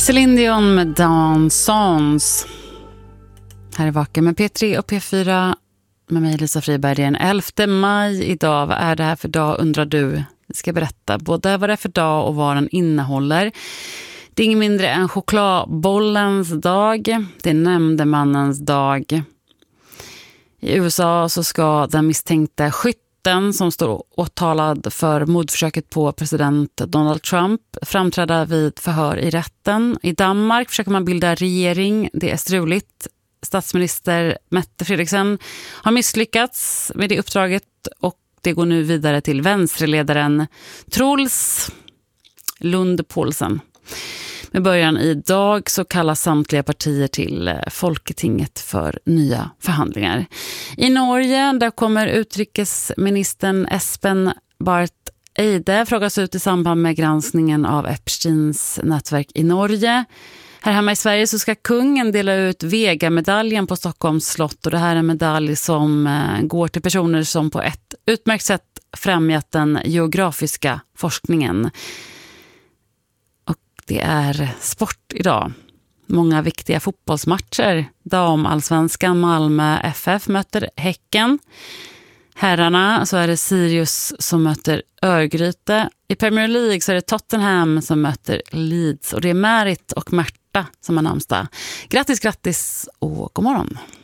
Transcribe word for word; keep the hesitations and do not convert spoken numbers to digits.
Céline Dion med Dansons. Här är Vaken med P tre och P fyra med mig Lisa Friberg. Det är den elfte maj idag. Vad är det här för dag undrar du? Vi ska berätta både vad det är för dag och vad den innehåller. Det är ingen mindre än chokladbollens dag. Det är nämndemannens dag. I U S A så ska den misstänkta skytten som står åtalad för mordförsöket på president Donald Trump framträda vid förhör i rätten. I Danmark försöker man bilda regering. Det är struligt. Statsminister Mette Frederiksen har misslyckats med det uppdraget och det går nu vidare till vänsterledaren Truls Lund Poulsen. Med början idag så kallas samtliga partier till Folketinget för nya förhandlingar. I Norge där kommer utrikesministern Espen Barth Eide frågas ut i samband med granskningen av Epsteins nätverk i Norge. Här hemma i Sverige så ska kungen dela ut Vega-medaljen på Stockholms slott och det här är en medalj som går till personer som på ett utmärkt sätt främjat den geografiska forskningen. Det är sport idag. Många viktiga fotbollsmatcher. Damallsvenskan Malmö F F möter Häcken. Herrarna så är det Sirius som möter Örgryte. I Premier League så är det Tottenham som möter Leeds. Och det är Märit och Märta som har namnsdag. Grattis, grattis och god morgon.